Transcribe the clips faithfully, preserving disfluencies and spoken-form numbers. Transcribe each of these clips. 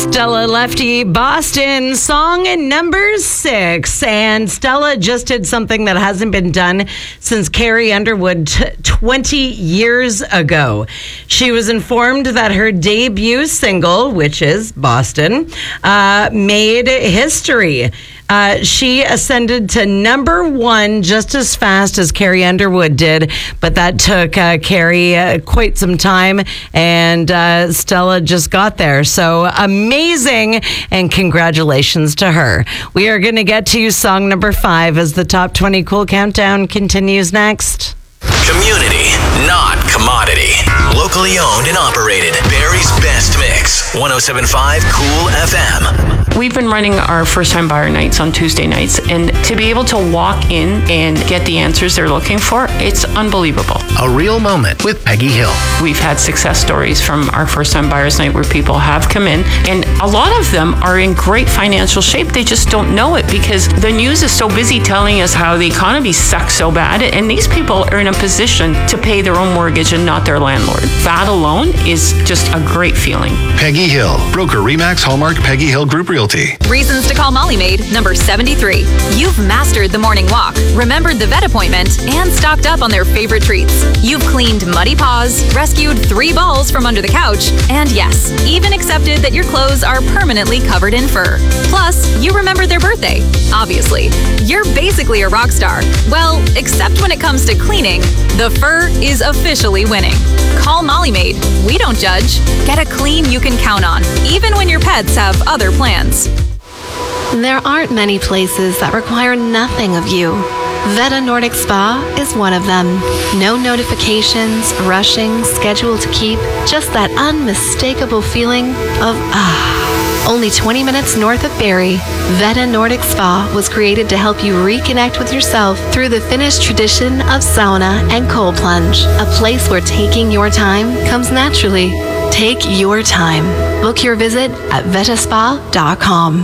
Stella Lefty, Boston, song number six. And Stella just did something that hasn't been done since Carrie Underwood t- twenty years ago. She was informed that her debut single, which is Boston, uh, made history. Uh, she ascended to number one just as fast as Carrie Underwood did, but that took uh, Carrie uh, quite some time, and uh, Stella just got there. So amazing, and congratulations to her. We are going to get to song number five as the Top twenty Cool Countdown continues next. Community, not commodity. Locally owned and operated. Barrie's best mix. one oh seven point five Cool F M. We've been running our first-time buyer nights on Tuesday nights, and to be able to walk in and get the answers they're looking for, it's unbelievable. A real moment with Peggy Hill. We've had success stories from our first-time buyers night where people have come in, and a lot of them are in great financial shape. They just don't know it because the news is so busy telling us how the economy sucks so bad, and these people are in a position to pay their own mortgage and not their landlord. That alone is just a great feeling. Peggy Hill, broker Remax Hallmark Peggy Hill Group Realty. Reasons to call Molly Maid, number seventy-three. You've mastered the morning walk, remembered the vet appointment, and stocked up on their favorite treats. You've cleaned muddy paws, rescued three balls from under the couch, and yes, even accepted that your clothes are permanently covered in fur. Plus, you remembered their birthday. Obviously, you're basically a rock star. Well, except when it comes to cleaning, the fur is officially winning. Call Molly Maid. We don't judge. Get a clean you can count on, even when your pets have other plans. There aren't many places that require nothing of you. Veta Nordic Spa is one of them. No notifications, rushing, schedule to keep, just that unmistakable feeling of ah. Only twenty minutes north of Barrie, Veta Nordic Spa was created to help you reconnect with yourself through the Finnish tradition of sauna and cold plunge. A place where taking your time comes naturally. Take your time. Book your visit at vetaspa dot com.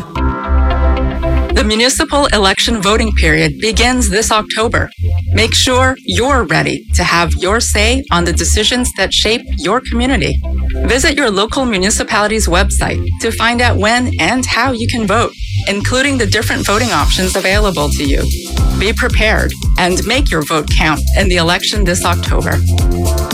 The municipal election voting period begins this October. Make sure you're ready to have your say on the decisions that shape your community. Visit your local municipality's website to find out when and how you can vote, including the different voting options available to you. Be prepared and make your vote count in the election this October.